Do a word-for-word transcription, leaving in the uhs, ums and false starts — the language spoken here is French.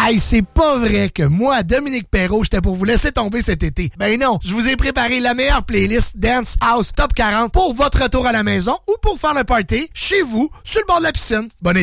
Hey, c'est pas vrai que moi, Dominique Perrault, j'étais pour vous laisser tomber cet été. Ben non, je vous ai préparé la meilleure playlist Dance House Top quarante pour votre retour à la maison ou pour faire le party chez vous, sur le bord de la piscine. Bonne été.